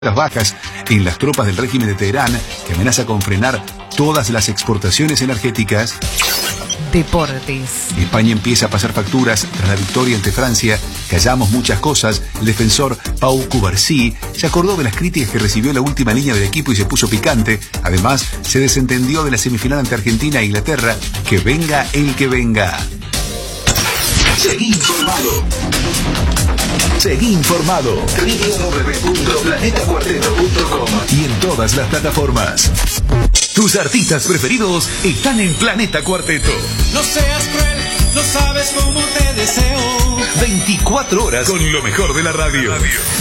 las bajas en las tropas del régimen de Teherán, que amenaza con frenar todas las exportaciones energéticas. Deportes. España empieza a pasar facturas tras la victoria ante Francia. Callamos muchas cosas. El defensor Pau Cubarsí se acordó de las críticas que recibió en la última línea del equipo y se puso picante. Además, se desentendió de la semifinal ante Argentina e Inglaterra. Que venga el que venga. Seguí informado. Seguí informado. www.planetacuarteto.com Y en todas las plataformas. Tus artistas preferidos están en Planeta Cuarteto. No seas cruel, no sabes cómo te deseo. 24 horas con lo mejor de la radio.